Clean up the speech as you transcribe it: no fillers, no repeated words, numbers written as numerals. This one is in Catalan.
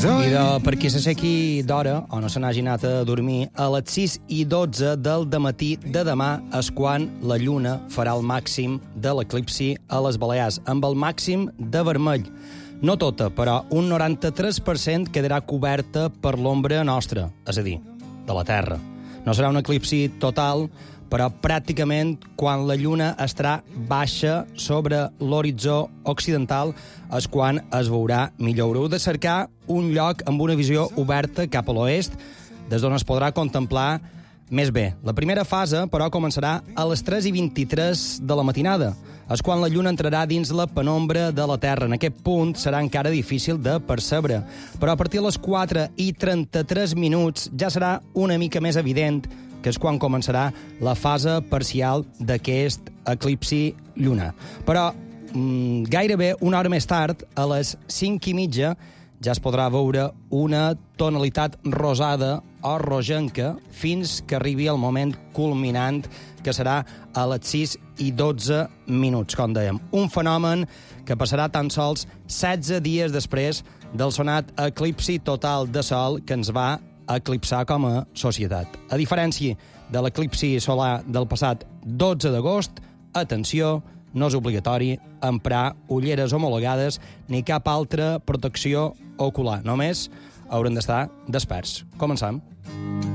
I per qui s'aixequi d'hora o no se n'hagi anat a dormir, a les 6:12 del dematí de demà és quan la lluna farà el màxim de l'eclipsi a les Balears, amb el màxim de vermell. No tota, però un 93% quedarà coberta per l'ombra nostra, és a dir, de la Terra. No serà un eclipsi total, però pràcticament quan la lluna estarà baixa sobre l'horitzó occidental és quan es veurà millor. Haureu de cercar un lloc amb una visió oberta cap a l'oest, des d'on es podrà contemplar més bé. La primera fase, però, començarà a les 3:23 de la matinada. És quan la lluna entrarà dins la penombra de la Terra. En aquest punt serà encara difícil de percebre, però a partir de les 4:33 ja serà una mica més evident, que és quan començarà la fase parcial d'aquest eclipsi lunar. Però gairebé una hora més tard, a les 5:30, ja es podrà veure una tonalitat rosada o rogenca fins que arribi el moment culminant, que serà a les 6:12, com dèiem. Un fenomen que passarà tan sols 16 dies després del sonat eclipsi total de Sol que ens va eclipsar com a societat. A diferència de l'eclipsi solar del passat 12 d'agost, atenció, no és obligatori emprar ulleres homologades ni cap altra protecció ocular. Només haurem d'estar desperts. Començam.